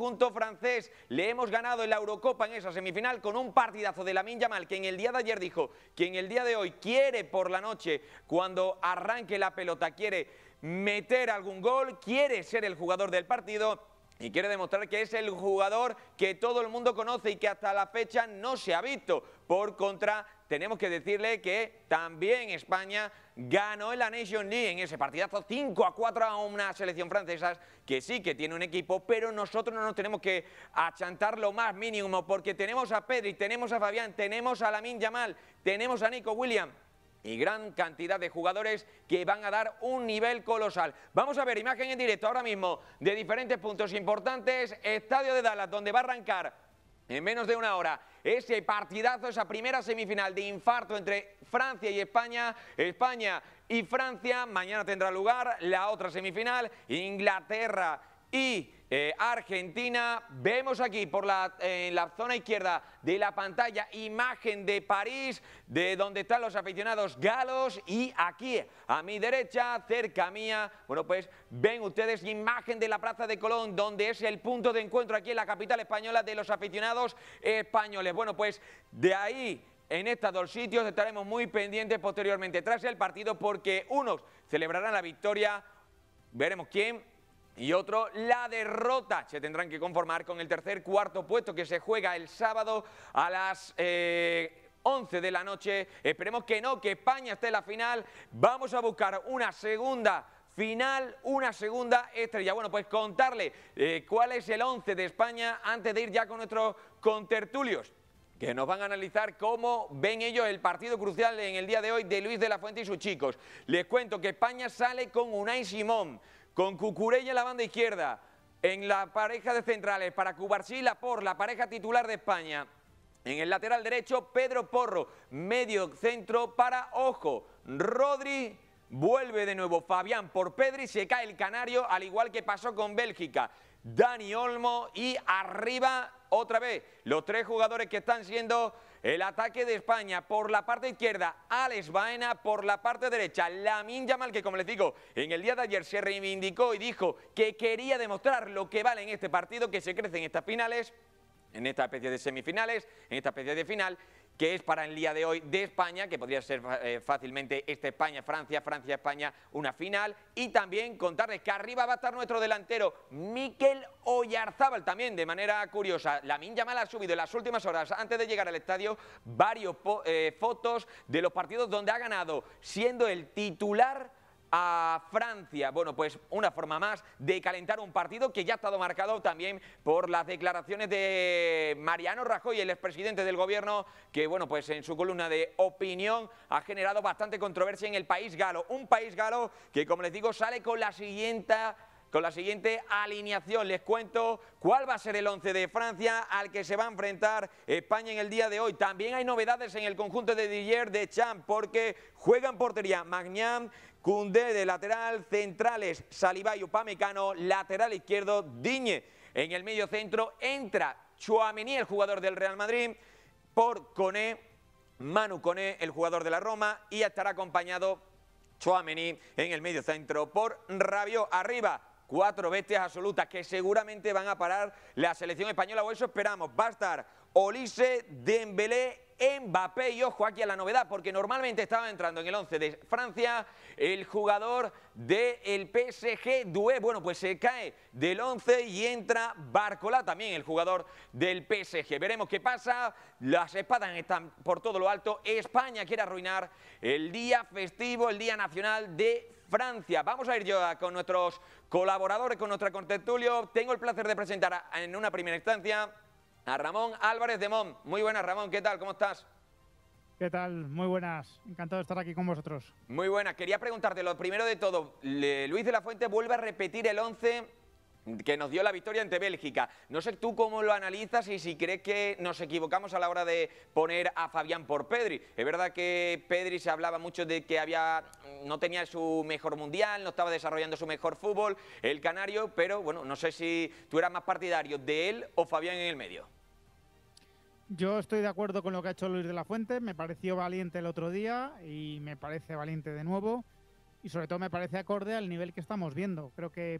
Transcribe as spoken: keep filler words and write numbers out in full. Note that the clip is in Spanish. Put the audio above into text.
conjunto francés. Le hemos ganado en la Eurocopa en esa semifinal con un partidazo de Lamine Yamal, que en el día de ayer dijo que en el día de hoy quiere por la noche, cuando arranque la pelota, quiere meter algún gol, quiere ser el jugador del partido y quiere demostrar que es el jugador que todo el mundo conoce y que hasta la fecha no se ha visto. Por contra, tenemos que decirle que también España ganó en la Nations League en ese partidazo cinco a cuatro a una selección francesa que sí que tiene un equipo, pero nosotros no nos tenemos que achantar lo más mínimo, porque tenemos a Pedri, tenemos a Fabián, tenemos a Lamine Yamal, tenemos a Nico Williams y gran cantidad de jugadores que van a dar un nivel colosal. Vamos a ver imagen en directo ahora mismo de diferentes puntos importantes. Estadio de Dallas, donde va a arrancar en menos de una hora ese partidazo, esa primera semifinal de infarto entre Francia y España. España y Francia. Mañana tendrá lugar la otra semifinal, Inglaterra y eh, Argentina. Vemos aquí por la, eh, en la zona izquierda de la pantalla imagen de París, de donde están los aficionados galos, y aquí a mi derecha, cerca mía, bueno, pues ven ustedes imagen de la Plaza de Colón, donde es el punto de encuentro aquí en la capital española de los aficionados españoles. Bueno, pues de ahí, en estos dos sitios, estaremos muy pendientes posteriormente tras el partido, porque unos celebrarán la victoria, veremos quién, y otro la derrota. Se tendrán que conformar con el tercer cuarto puesto, que se juega el sábado a las eh, once de la noche. Esperemos que no, que España esté en la final. Vamos a buscar una segunda final, una segunda estrella. Bueno, pues contarle eh, cuál es el once de España antes de ir ya con nuestros contertulios, que nos van a analizar cómo ven ellos el partido crucial en el día de hoy de Luis de la Fuente y sus chicos. Les cuento que España sale con Unai Simón, con Cucurella en la banda izquierda, en la pareja de centrales para Cubarsí y Laporte, la pareja titular de España. En el lateral derecho, Pedro Porro, medio centro para, ojo, Rodri, vuelve de nuevo Fabián por Pedri, se cae el canario, al igual que pasó con Bélgica, Dani Olmo, y arriba otra vez los tres jugadores que están siendo el ataque de España. Por la parte izquierda, Alex Baena, por la parte derecha, Lamine Yamal, que como les digo, en el día de ayer se reivindicó y dijo que quería demostrar lo que vale en este partido, que se crece en estas finales, en esta especie de semifinales, en esta especie de final, que es para el día de hoy de España, que podría ser eh, fácilmente este España-Francia, Francia-España, una final. Y también contarles que arriba va a estar nuestro delantero Mikel Oyarzábal, también de manera curiosa. Lamine Yamal ha subido en las últimas horas, antes de llegar al estadio, varios eh, fotos de los partidos donde ha ganado, siendo el titular a Francia. Bueno, pues una forma más de calentar un partido que ya ha estado marcado también por las declaraciones de Mariano Rajoy, el expresidente del gobierno, que bueno, pues en su columna de opinión ha generado bastante controversia en el país galo. Un país galo que, como les digo, sale con la siguiente... Con la siguiente alineación. Les cuento cuál va a ser el once de Francia al que se va a enfrentar España en el día de hoy. También hay novedades en el conjunto de Didier Deschamps, porque juega en portería Maignan, Koundé de lateral, centrales Saliba y Upamecano, lateral izquierdo Digne. En el medio centro entra Tchouaméni, el jugador del Real Madrid, por Koné, Manu Koné, el jugador de la Roma, y estará acompañado Tchouaméni en el medio centro por Rabiot. Arriba, cuatro bestias absolutas que seguramente van a parar la selección española, o eso esperamos. Va a estar Olise, Dembélé, Mbappé, y ojo aquí a la novedad, porque normalmente estaba entrando en el once de Francia el jugador del P S G, Doué. Bueno, pues se cae del once y entra Barcola, también el jugador del P S G. Veremos qué pasa. Las espadas están por todo lo alto. España quiere arruinar el día festivo, el día nacional de Francia. Vamos a ir yo con nuestros colaboradores, con nuestra contertulio. Tengo el placer de presentar a, en una primera instancia a Ramón Álvarez de Mon. Muy buenas, Ramón, ¿qué tal? ¿Cómo estás? ¿Qué tal? Muy buenas. Encantado de estar aquí con vosotros. Muy buenas. Quería preguntarte, lo primero de todo, Luis de la Fuente vuelve a repetir el once que nos dio la victoria ante Bélgica. No sé tú cómo lo analizas y si crees que nos equivocamos a la hora de poner a Fabián por Pedri. Es verdad que Pedri se hablaba mucho de que había, no tenía su mejor mundial, no estaba desarrollando su mejor fútbol, el canario, pero bueno, no sé si tú eras más partidario de él o Fabián en el medio. Yo estoy de acuerdo con lo que ha hecho Luis de la Fuente. Me pareció valiente el otro día y me parece valiente de nuevo. Y sobre todo me parece acorde al nivel que estamos viendo. Creo que